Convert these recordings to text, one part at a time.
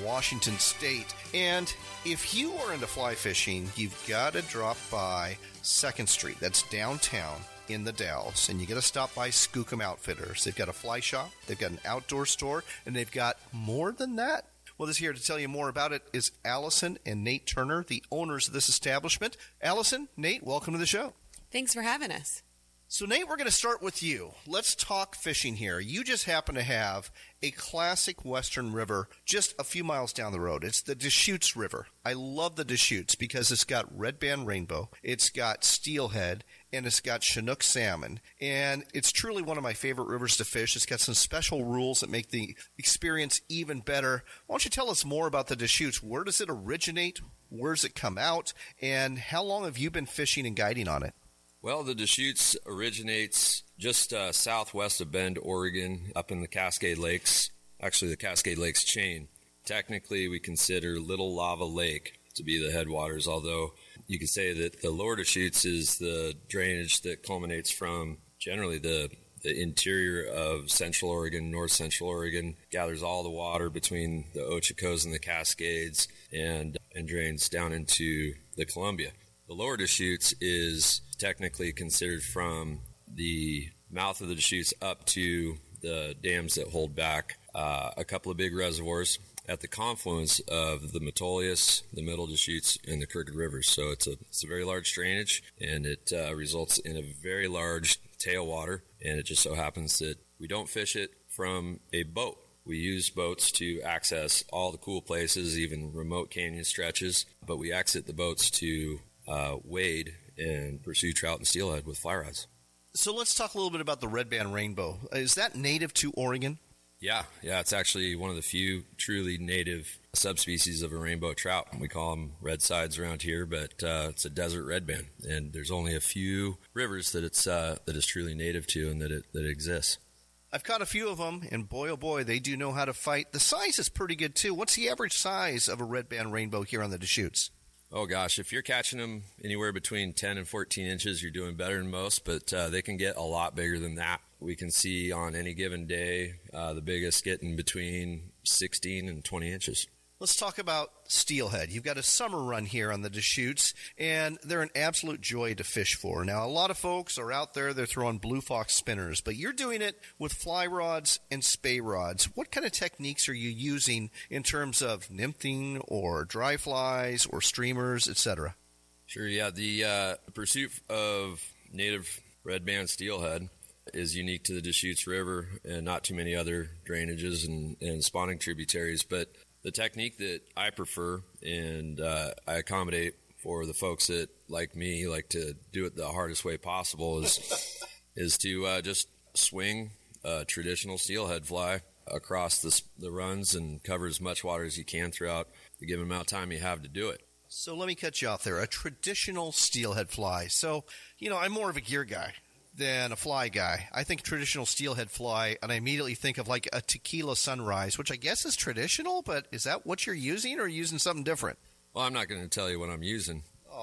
Washington State. And if you are into fly fishing, you've got to drop by 2nd Street. That's downtown in the Dalles. And you got to stop by Skookum Outfitters. They've got a fly shop, they've got an outdoor store, and they've got more than that. Well, this here to tell you more about it is Allison and Nate Turner, the owners of this establishment. Allison, Nate, welcome to the show. Thanks for having us. So, Nate, we're going to start with you. Let's talk fishing here. You just happen to have a classic western river just a few miles down the road. It's the Deschutes River. I love the Deschutes because it's got red band rainbow, it's got steelhead, and it's got Chinook salmon. And it's truly one of my favorite rivers to fish. It's got some special rules that make the experience even better. Why don't you tell us more about the Deschutes? Where does it originate? Where does it come out? And how long have you been fishing and guiding on it? Well, the Deschutes originates just southwest of Bend, Oregon, up in the Cascade Lakes, actually the Cascade Lakes chain. Technically, we consider Little Lava Lake to be the headwaters, although you could say that the lower Deschutes is the drainage that culminates from generally the interior of Central Oregon, North Central Oregon, gathers all the water between the Ochocos and the Cascades and drains down into the Columbia. The lower Deschutes is technically considered from the mouth of the Deschutes up to the dams that hold back a couple of big reservoirs at the confluence of the Metolius, the Middle Deschutes, and the Crooked Rivers. So it's a very large drainage, and it results in a very large tailwater, and it just so happens that we don't fish it from a boat. We use boats to access all the cool places, even remote canyon stretches, but we exit the boats to wade and pursue trout and steelhead with fly rods. So let's talk a little bit about the red band rainbow. Is that native to Oregon? Yeah, it's actually one of the few truly native subspecies of a rainbow trout. We call them red sides around here, but it's a desert red band, and there's only a few rivers that it's truly native to and that it exists. I've caught a few of them, and boy, oh boy, they do know how to fight. The size is pretty good, too. What's the average size of a red band rainbow here on the Deschutes? Oh, gosh, if you're catching them anywhere between 10 and 14 inches, you're doing better than most, but they can get a lot bigger than that. We can see on any given day the biggest getting between 16 and 20 inches. Let's talk about steelhead. You've got a summer run here on the Deschutes, and they're an absolute joy to fish for. Now, a lot of folks are out there, they're throwing Blue Fox spinners, but you're doing it with fly rods and spey rods. What kind of techniques are you using in terms of nymphing or dry flies or streamers, etc.? Sure, yeah. The pursuit of native red band steelhead is unique to the Deschutes River and not too many other drainages and spawning tributaries, but the technique that I prefer and I accommodate for the folks that, like me, like to do it the hardest way possible is to just swing a traditional steelhead fly across the runs and cover as much water as you can throughout the given amount of time you have to do it. So let me cut you off there. A traditional steelhead fly. So, I'm more of a gear guy than a fly guy. I think traditional steelhead fly, and I immediately think of like a tequila sunrise, which I guess is traditional, but is that what you're using, or are you using something different? Well, I'm not going to tell you what I'm using.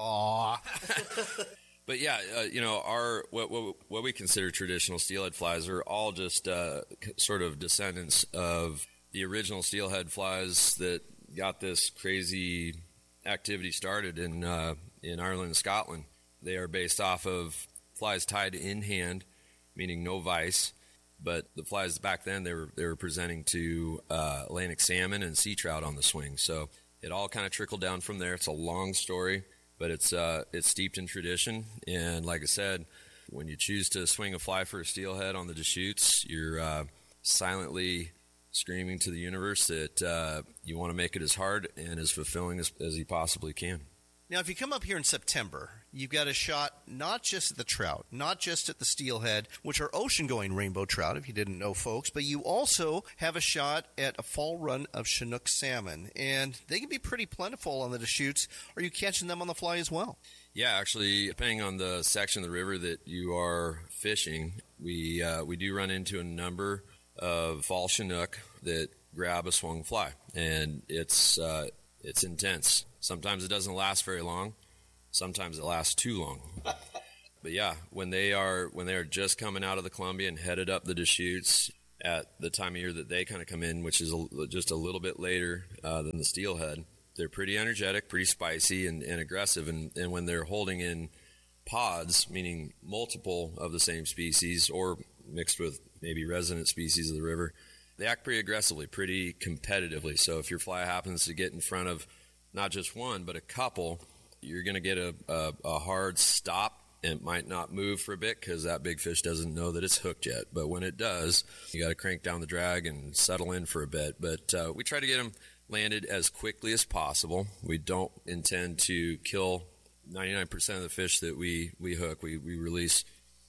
Aww. But yeah, our what we consider traditional steelhead flies are all just sort of descendants of the original steelhead flies that got this crazy activity started in Ireland and Scotland. They are based off of flies tied in hand, meaning no vise, but the flies back then they were presenting to Atlantic salmon and sea trout on the swing. So it all kind of trickled down from there. It's a long story, but it's steeped in tradition. And like I said, when you choose to swing a fly for a steelhead on the Deschutes, you're silently screaming to the universe that you want to make it as hard and as fulfilling as you possibly can. Now, if you come up here in September, you've got a shot not just at the trout, not just at the steelhead, which are ocean-going rainbow trout, if you didn't know, folks, but you also have a shot at a fall run of Chinook salmon, and they can be pretty plentiful on the Deschutes. Are you catching them on the fly as well? Yeah, actually, depending on the section of the river that you are fishing, we do run into a number of fall Chinook that grab a swung fly, and it's intense. Sometimes it doesn't last very long. Sometimes it lasts too long. But yeah, when they are just coming out of the Columbia and headed up the Deschutes, at the time of year that they kind of come in, which is just a little bit later than the steelhead. They're pretty energetic, pretty spicy, and aggressive. And when they're holding in pods, meaning multiple of the same species or mixed with maybe resident species of the river, they act pretty aggressively, pretty competitively. So if your fly happens to get in front of not just one, but a couple, you're going to get a hard stop. And it might not move for a bit because that big fish doesn't know that it's hooked yet. But when it does, you got to crank down the drag and settle in for a bit. But we try to get them landed as quickly as possible. We don't intend to kill 99% of the fish that we hook. We release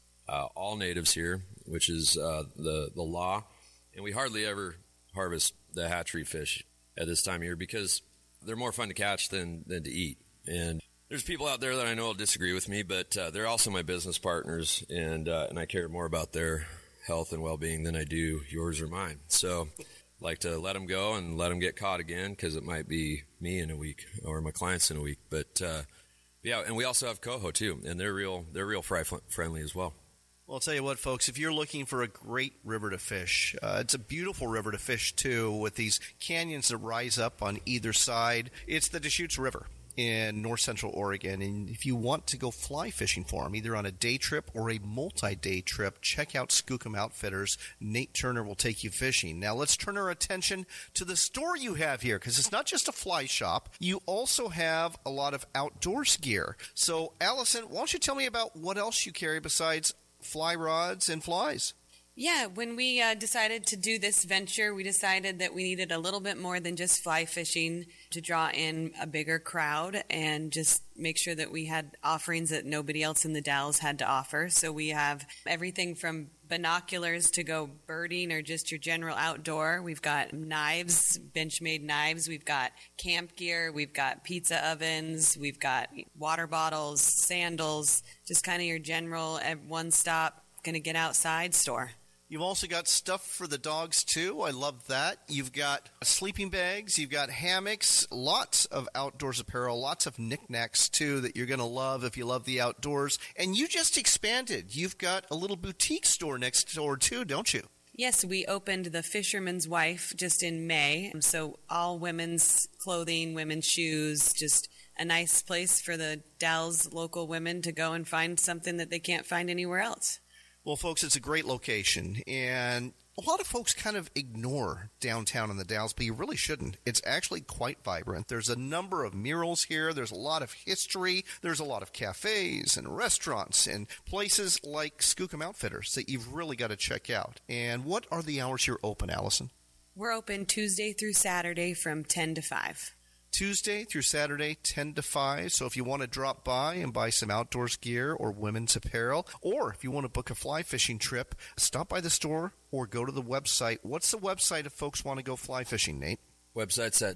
all natives here, which is the law. And we hardly ever harvest the hatchery fish at this time of year because they're more fun to catch than to eat. And there's people out there that I know will disagree with me, but they're also my business partners, and I care more about their health and well-being than I do yours or mine. So I like to let them go and let them get caught again because it might be me in a week or my clients in a week. But, yeah, and we also have coho, too, and they're real fry friendly as well. Well, I'll tell you what, folks, if you're looking for a great river to fish, it's a beautiful river to fish, too, with these canyons that rise up on either side. It's the Deschutes River in north central Oregon, and if you want to go fly fishing for them, either on a day trip or a multi-day trip, check out Skookum Outfitters. Nate Turner will take you fishing. Now let's turn our attention to the store you have here, because it's not just a fly shop. You also have a lot of outdoors gear. So Allison, why don't you tell me about what else you carry besides fly rods and flies? Yeah, when we decided to do this venture, we decided that we needed a little bit more than just fly fishing to draw in a bigger crowd and just make sure that we had offerings that nobody else in the Dalles had to offer. So we have everything from binoculars to go birding or just your general outdoor. We've got knives, Benchmade knives. We've got camp gear. We've got pizza ovens. We've got water bottles, sandals, just kind of your general one-stop, going to get outside store. You've also got stuff for the dogs, too. I love that. You've got sleeping bags. You've got hammocks, lots of outdoors apparel, lots of knickknacks, too, that you're going to love if you love the outdoors. And you just expanded. You've got a little boutique store next door, too, don't you? Yes, we opened the Fisherman's Wife just in May. So all women's clothing, women's shoes, just a nice place for the Dalles local women to go and find something that they can't find anywhere else. Well, folks, it's a great location, and a lot of folks kind of ignore downtown in the Dalles, but you really shouldn't. It's actually quite vibrant. There's a number of murals here. There's a lot of history. There's a lot of cafes and restaurants and places like Skookum Outfitters that you've really got to check out. And what are the hours you're open, Allison? We're open Tuesday through Saturday from 10 to 5. Tuesday through Saturday, 10 to 5. So if you want to drop by and buy some outdoors gear or women's apparel, or if you want to book a fly fishing trip, stop by the store or go to the website. What's the website if folks want to go fly fishing, Nate? Website's at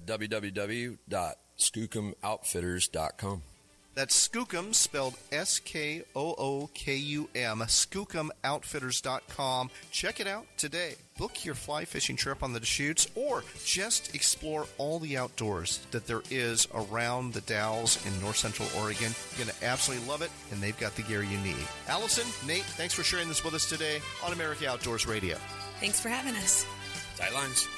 www.skookumoutfitters.com. That's Skookum, spelled S-K-O-O-K-U-M, skookumoutfitters.com. Check it out today. Book your fly fishing trip on the Deschutes, or just explore all the outdoors that there is around the Dalles in north central Oregon. You're going to absolutely love it, and they've got the gear you need. Allison, Nate, thanks for sharing this with us today on America Outdoors Radio. Thanks for having us. Tight lines.